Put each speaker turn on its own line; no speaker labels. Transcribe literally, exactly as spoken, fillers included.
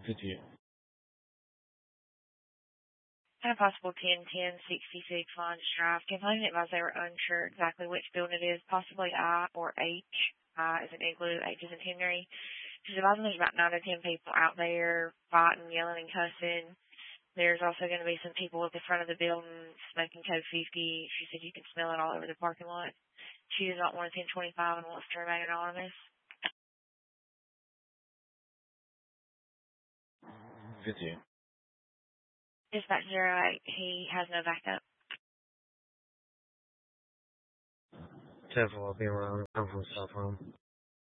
Video.
Had a possible ten ten sixty-six Lines Drive. Complaining advised they were unsure exactly which building it is, possibly I or H. I is an igloo, H is an Henry. She's advising there's about nine or ten people out there fighting, yelling, and cussing. There's also going to be some people at the front of the building smoking code fifty. She said you can smell it all over the parking lot. She does not want a ten twenty-five and wants to remain anonymous.
Video.
Dispatch zero eight, he has no backup.
Careful, I'll be around. I'm from South Home.